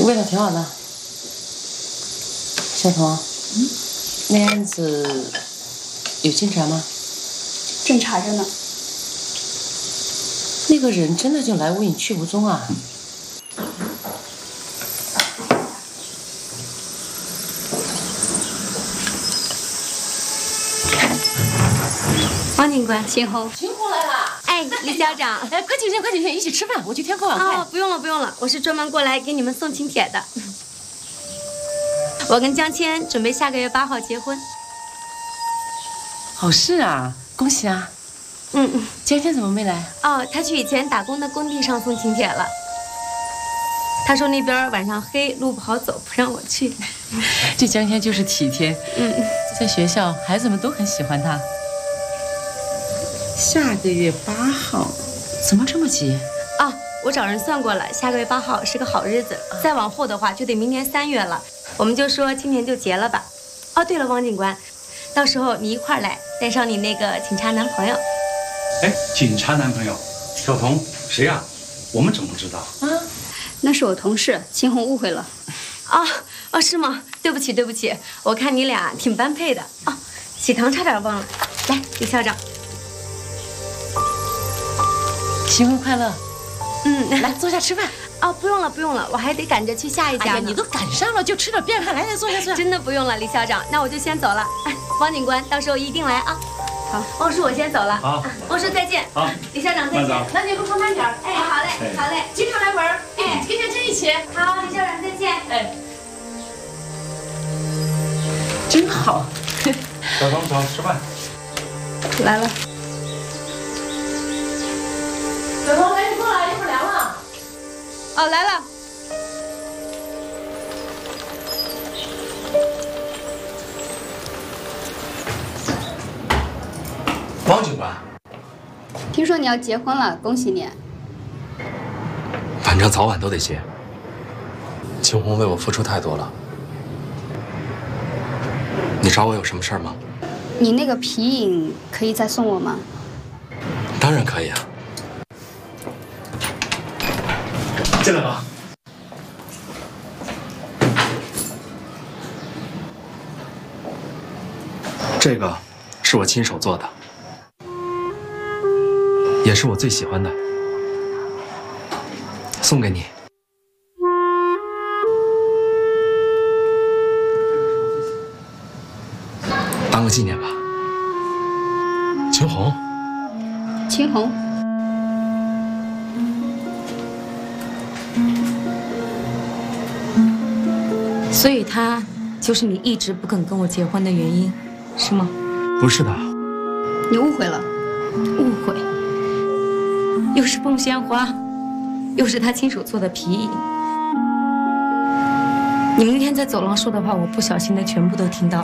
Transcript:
味道挺好的。小彤，那案子有进展吗？ 正查着呢。 那个人真的就来无影去无踪啊！ 王警官，秦红， 秦红来了。 哎，李校长， 哎，快请进，快请进，一起吃饭。我去添锅碗筷。 哦，不用了，不用了，我是专门过来给你们送请帖的。我跟江谦准备下个月8号结婚。 好事啊，恭喜啊！江谦怎么没来？ 哦，他去以前打工的工地上送请帖了。他说那边晚上黑，路不好走，不让我去。 这江谦就是体贴。在学校孩子们都很喜欢他。下个月8号，怎么这么急？ 哦，我找人算过了，下个月8号是个好日子，再往后的话就得明年3月了。我们就说今年就结了吧。哦，对了，王警官，到时候你一块儿来，带上你那个警察男朋友。 哎，警察男朋友，小彤，谁呀？我们怎么知道？ 那是我同事，秦红误会了。 哦，是吗？对不起，对不起，我看你俩挺般配的。哦，喜糖差点忘了，来，李校长。 新婚快乐！来坐下吃饭。 哦，不用了，不用了，我还得赶着去下一家呢。 哎呀，你都赶上了，就吃点便饭。来，坐下，坐下。 真的不用了，李校长，那我就先走了。哎，王警官，到时候一定来啊。好，汪叔，我先走了。 好， 汪叔再见。 好， 李校长再见。 那你路上慢点。 哎，好嘞，好嘞， 经常来玩。哎，天天在一起。 好，李校长再见。 哎，真好。 小彤，走，吃饭。 来了。 小彤，赶紧过来，一会儿凉了。 哦，来了。 王警官， 听说你要结婚了，恭喜你。 反正早晚都得结。秦红为我付出太多了，你找我有什么事儿吗？ 你那个皮影可以再送我吗？ 当然可以啊。 进来吧。 这个是我亲手做的，也是我最喜欢的，送给你。当个纪念吧。秦红， 秦红， 所以他就是你一直不肯跟我结婚的原因，是吗？ 不是的。 你误会了。 误会。又是凤仙花，又是他亲手做的皮影。你明天在走廊说的话，我不小心的全部都听到了。